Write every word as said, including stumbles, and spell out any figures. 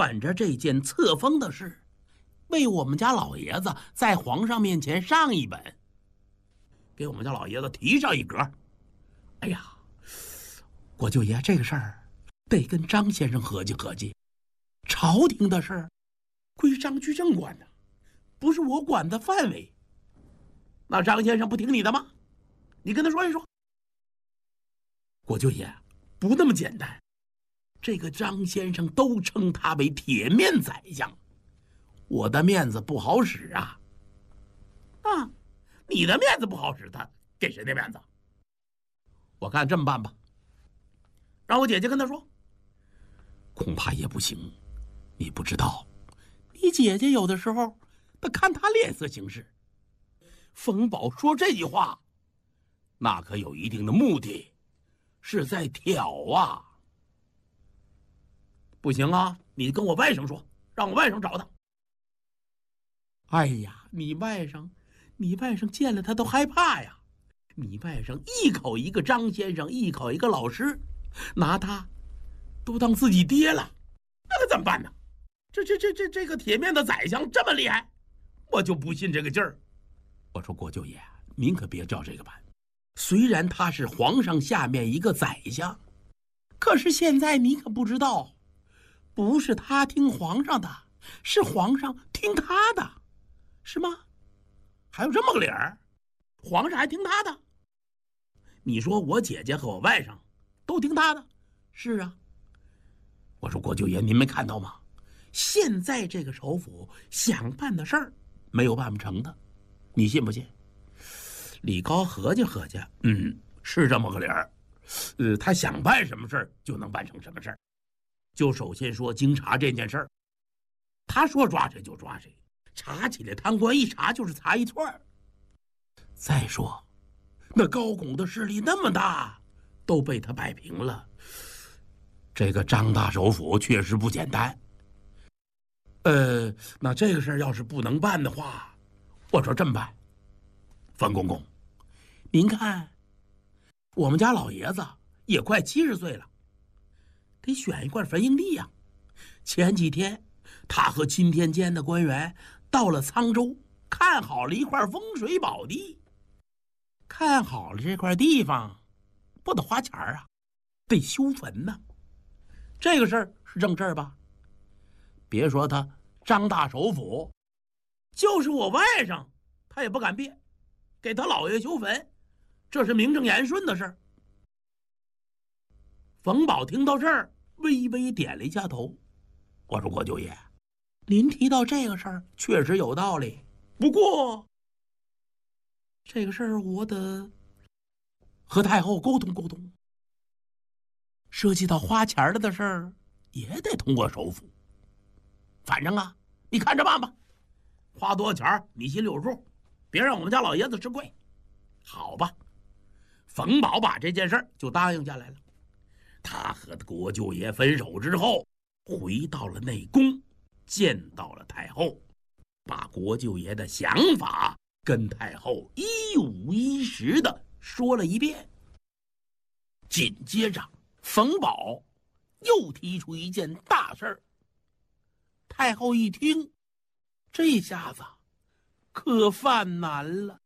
本着这件册封的事，为我们家老爷子在皇上面前上一本，给我们家老爷子提上一格。哎呀，国舅爷，这个事儿得跟张先生合计合计，朝廷的事儿归张居正管呢，不是我管的范围。那张先生不听你的吗？你跟他说一说。国舅爷，不那么简单。这个张先生都称他为铁面宰相，我的面子不好使啊。啊，你的面子不好使，他给谁的面子？我看这么办吧，让我姐姐跟他说。恐怕也不行，你不知道，你姐姐有的时候得看他脸色行事。冯宝说这句话，那可有一定的目的，是在挑啊。不行啊，你跟我外甥说，让我外甥找他。哎呀，你外甥，你外甥见了他都害怕呀。你外甥一口一个张先生，一口一个老师，拿他都当自己爹了，那可怎么办呢？这这这这这个铁面的宰相这么厉害，我就不信这个劲儿。我说国舅爷，您可别照这个办。虽然他是皇上下面一个宰相，可是现在你可不知道，不是他听皇上的，是皇上听他的，是吗？还有这么个理儿，皇上还听他的。你说我姐姐和我外甥都听他的，是啊。我说国舅爷，您没看到吗？现在这个首府想办的事儿没有办不成的，你信不信？李高合计合计，嗯，是这么个理儿。呃，他想办什么事儿就能办成什么事儿。就首先说京察这件事儿，他说抓谁就抓谁，查起来贪官一查就是查一串儿。再说，那高拱的势力那么大，都被他摆平了。这个张大首府确实不简单。呃，那这个事儿要是不能办的话，我说这么办，冯公公，您看，我们家老爷子也快七十岁了，得选一块坟营地呀。前几天，他和钦天监的官员到了沧州，看好了一块风水宝地。看好了这块地方，不得花钱啊，得修坟呢。这个事儿是正事儿吧？别说他张大首府，就是我外甥，他也不敢别，给他姥爷修坟，这是名正言顺的事儿。冯宝听到这儿，微微点了一下头。我说国舅爷，您提到这个事儿确实有道理，不过这个事儿我得和太后沟通沟通。涉及到花钱的事儿，也得通过首府。反正啊，你看着办吧，花多少钱你心里有数，别让我们家老爷子吃亏。好吧，冯宝把这件事儿就答应下来了。他和国舅爷分手之后，回到了内宫，见到了太后，把国舅爷的想法跟太后一五一十的说了一遍。紧接着，冯宝又提出一件大事儿。太后一听，这下子可犯难了。